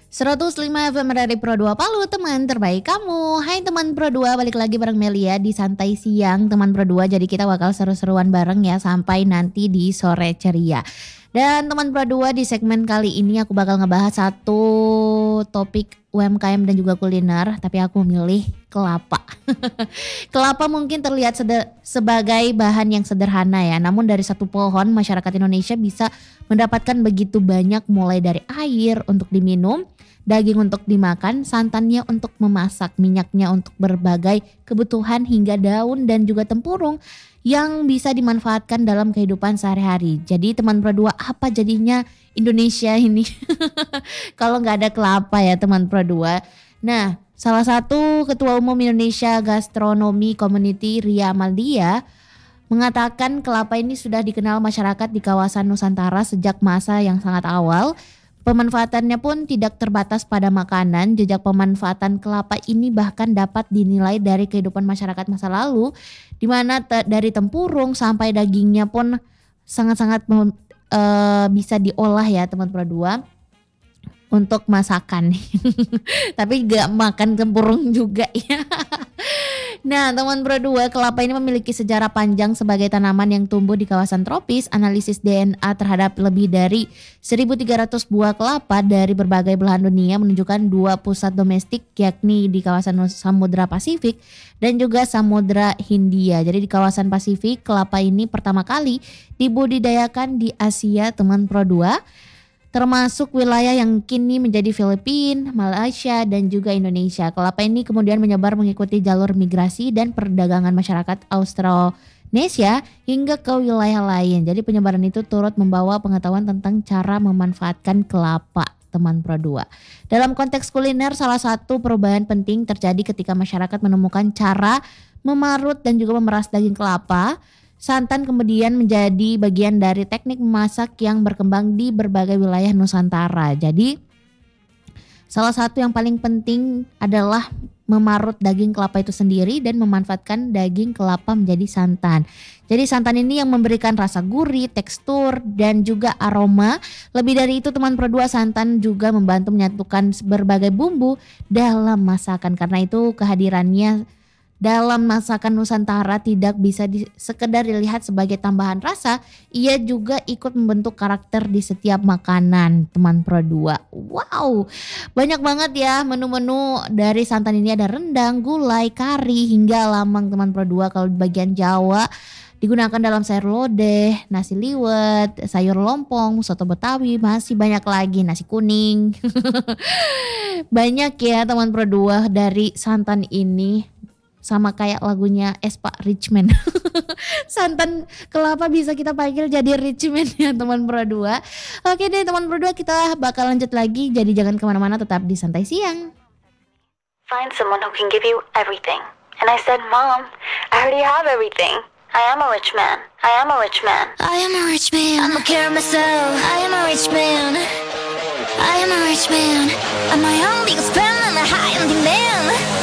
105 FM dari Pro 2 Palu, teman terbaik kamu. Hai teman Pro 2, balik lagi bareng Melia di Santai Siang teman Pro 2. Jadi kita bakal seru-seruan bareng ya sampai nanti di sore ceria. Dan teman Pro 2, di segmen kali ini aku bakal ngebahas satu topik UMKM dan juga kuliner, tapi aku milih kelapa. Kelapa mungkin terlihat sebagai bahan yang sederhana ya, namun dari satu pohon masyarakat Indonesia bisa mendapatkan begitu banyak, mulai dari air untuk diminum, daging untuk dimakan, santannya untuk memasak, minyaknya untuk berbagai kebutuhan, hingga daun dan juga tempurung yang bisa dimanfaatkan dalam kehidupan sehari-hari. Jadi teman Pro 2, apa jadinya Indonesia ini kalau nggak ada kelapa ya teman Pro 2. Nah, salah satu Ketua Umum Indonesia Gastronomi Community, Ria Amaldia, mengatakan kelapa ini sudah dikenal masyarakat di kawasan Nusantara sejak masa yang sangat awal. Pemanfaatannya pun tidak terbatas pada makanan. Jejak pemanfaatan kelapa ini bahkan dapat dinilai dari kehidupan masyarakat masa lalu, di mana dari tempurung sampai dagingnya pun sangat-sangat bisa diolah ya teman Pro 2 untuk masakan. Tapi gak makan tempurung juga ya. Nah teman Pro 2, kelapa ini memiliki sejarah panjang sebagai tanaman yang tumbuh di kawasan tropis. Analisis DNA terhadap lebih dari 1.300 buah kelapa dari berbagai belahan dunia menunjukkan dua pusat domestik, yakni di kawasan Samudra Pasifik dan juga Samudra Hindia. Jadi di kawasan Pasifik, kelapa ini pertama kali dibudidayakan di Asia teman Pro 2, termasuk wilayah yang kini menjadi Filipina, Malaysia, dan juga Indonesia. Kelapa ini kemudian menyebar mengikuti jalur migrasi dan perdagangan masyarakat Austronesia hingga ke wilayah lain. Jadi penyebaran itu turut membawa pengetahuan tentang cara memanfaatkan kelapa, teman Pro 2. Dalam konteks kuliner, salah satu perubahan penting terjadi ketika masyarakat menemukan cara memarut dan juga memeras daging kelapa. Santan kemudian menjadi bagian dari teknik memasak yang berkembang di berbagai wilayah Nusantara. Jadi salah satu yang paling penting adalah memarut daging kelapa itu sendiri dan memanfaatkan daging kelapa menjadi santan. Jadi santan ini yang memberikan rasa gurih, tekstur, dan juga aroma. Lebih dari itu teman Pro 2, santan juga membantu menyatukan berbagai bumbu dalam masakan. Karena itu kehadirannya dalam masakan Nusantara tidak bisa sekedar dilihat sebagai tambahan rasa, ia juga ikut membentuk karakter di setiap makanan teman Pro 2. Wow, banyak banget ya menu-menu dari santan ini, ada rendang, gulai, kari, hingga lamang teman Pro 2. Kalau di bagian Jawa digunakan dalam sayur lodeh, nasi liwet, sayur lompong, soto Betawi, masih banyak lagi, nasi kuning. Banyak ya teman Pro 2 dari santan ini. Sama kayak lagunya Espa Richman. Santan kelapa bisa kita panggil jadi Richman ya teman Pro 2. Oke deh teman Pro 2, kita bakal lanjut lagi. Jadi jangan kemana-mana, tetap di Santai Siang. Find someone who can give you everything. And I said, Mom, I already have everything. I am a rich man. I am a rich man. I am a rich man. I'm a care of myself. I am a rich man. I am a rich man. I'm my own biggest fan. I'm a high-ending man.